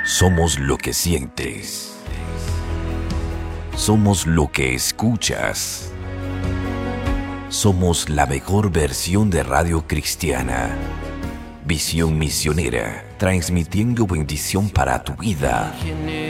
Somos lo que sientes. Somos lo que escuchas. Somos la mejor versión de Radio Cristiana. Visión misionera, transmitiendo bendición para tu vida.